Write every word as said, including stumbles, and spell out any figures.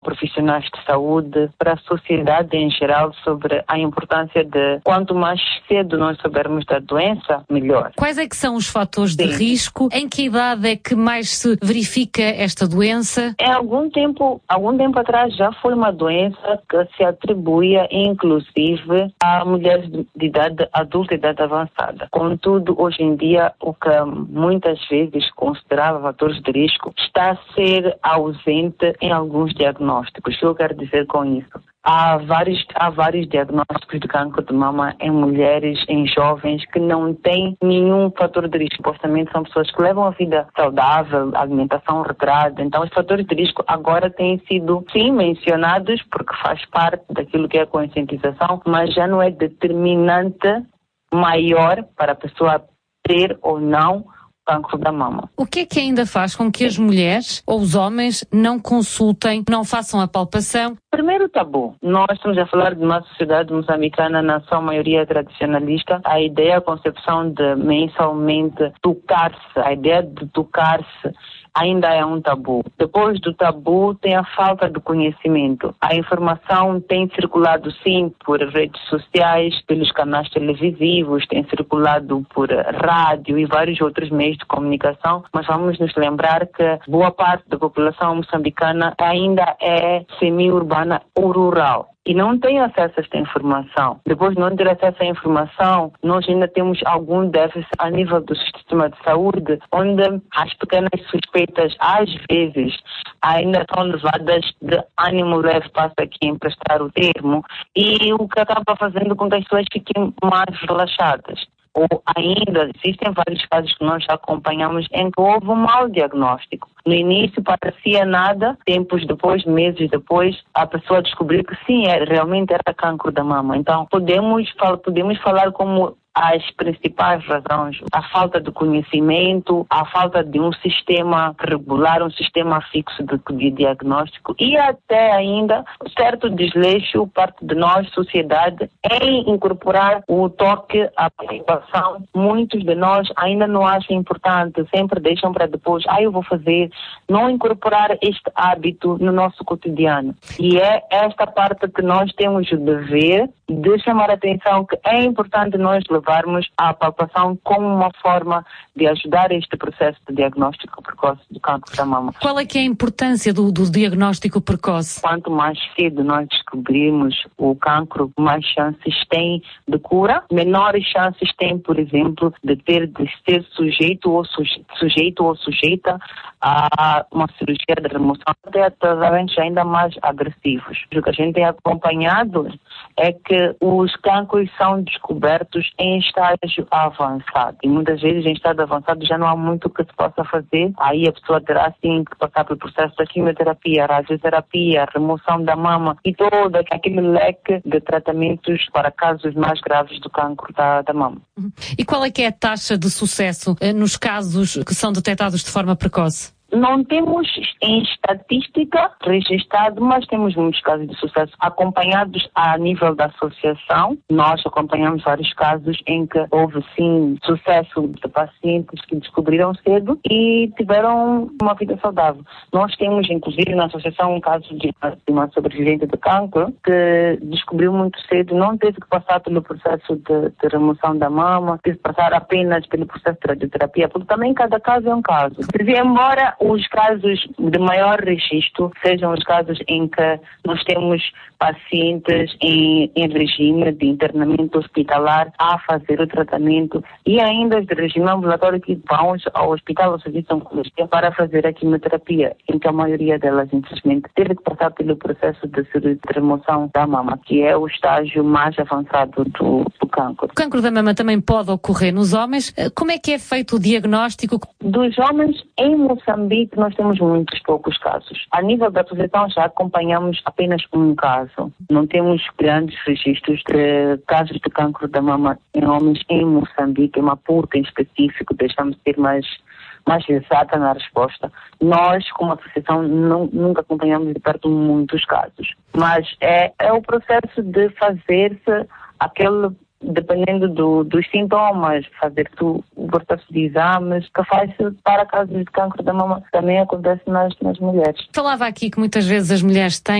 profissionais de saúde, para a sociedade em geral, sobre a importância de quanto mais cedo nós soubermos da doença, melhor. Quais é que são os fatores Sim. de risco? Em que idade é que mais se verifica esta doença? Em algum tempo, algum tempo atrás já foi uma doença que se atribuía inclusive a mulheres de idade adulta e idade avançada. Contudo, hoje em dia, o que muitas vezes considerava fatores de risco está a ser ausente em alguns diagnósticos. O que eu quero dizer com isso? Há vários, há vários diagnósticos de cancro de mama em mulheres, em jovens, que não têm nenhum fator de risco. Supostamente são pessoas que levam a vida saudável, alimentação regrada. Então, os fatores de risco agora têm sido, sim, mencionados, porque faz parte daquilo que é a conscientização, mas já não é determinante maior para a pessoa ter ou não cancro da mama. O que é que ainda faz com que as mulheres ou os homens não consultem, não façam a palpação? Primeiro tabu. Nós estamos a falar de uma sociedade moçambicana na sua maioria tradicionalista. A ideia, a concepção de mensalmente tocar-se, a ideia de tocar-se ainda é um tabu. Depois do tabu tem a falta de conhecimento. A informação tem circulado sim por redes sociais, pelos canais televisivos, tem circulado por rádio e vários outros meios de comunicação, mas vamos nos lembrar que boa parte da população moçambicana ainda é semi-urbana ou rural e não tem acesso a esta informação. Depois de não ter acesso à informação, nós ainda temos algum déficit a nível do sistema de saúde, onde as pequenas suspeitas, às vezes, ainda são levadas de ânimo leve, passa aqui a emprestar o termo, e o que acaba fazendo com que as pessoas fiquem mais relaxadas. Ou ainda, existem vários casos que nós já acompanhamos em que houve um mau diagnóstico. No início parecia nada, tempos depois, meses depois, a pessoa descobriu que sim, é, realmente era cancro da mama. Então, podemos, podemos falar como as principais razões: a falta de conhecimento, a falta de um sistema regular, um sistema fixo de, de diagnóstico e até ainda certo desleixo parte de nós, sociedade, em incorporar o toque à participação. Muitos de nós ainda não acham importante, sempre deixam para depois, ah, eu vou fazer, não incorporar este hábito no nosso cotidiano. E é esta parte que nós temos o dever de chamar a atenção, que é importante nós levarmos a palpação como uma forma de ajudar este processo de diagnóstico precoce do cancro da mama. Qual é que é a importância do, do diagnóstico precoce? Quanto mais cedo nós descobrirmos o cancro, mais chances tem de cura, menores chances tem, por exemplo, de ter de ser sujeito ou suje, sujeito ou sujeita a uma cirurgia de remoção, até tratamentos ainda mais agressivos. O que a gente tem acompanhado é que os cancros são descobertos em estágio avançado. E muitas vezes em estágio avançado já não há muito que se possa fazer. Aí a pessoa terá sim que passar pelo processo da quimioterapia, radioterapia, remoção da mama e todo aquele leque de tratamentos para casos mais graves do cancro da, da mama. E qual é que é a taxa de sucesso eh, nos casos que são detectados de forma precoce? Não temos em estatística registrado, mas temos muitos casos de sucesso acompanhados a nível da associação. Nós acompanhamos vários casos em que houve sim sucesso de pacientes que descobriram cedo e tiveram uma vida saudável. Nós temos inclusive na associação um caso de uma sobrevivente de cancro que descobriu muito cedo, não teve que passar pelo processo de, de remoção da mama, teve que passar apenas pelo processo de radioterapia, porque também cada caso é um caso. Embora os casos de maior registro sejam os casos em que nós temos pacientes em, em regime de internamento hospitalar a fazer o tratamento e ainda os de regime ambulatório que vão ao hospital ou serviço de oncologia para fazer a quimioterapia, em que a maioria delas, infelizmente, teve que passar pelo processo de, de remoção da mama, que é o estágio mais avançado do, do cancro. O cancro da mama também pode ocorrer nos homens. Como é que é feito o diagnóstico? Dos homens, em Moçambique, nós temos muitos poucos casos. A nível da associação já acompanhamos apenas um caso. Não temos grandes registros de casos de cancro da mama em homens em Moçambique, em Maputo em específico, deixamos de ser mais, mais exata na resposta. Nós, como associação, não, nunca acompanhamos de perto muitos casos. Mas é, é o processo de fazer-se aquele, dependendo do, dos sintomas, fazer tu, o processo de exames, que faz-se para casos de cancro da mama, também acontece nas, nas mulheres. Falava aqui que muitas vezes as mulheres têm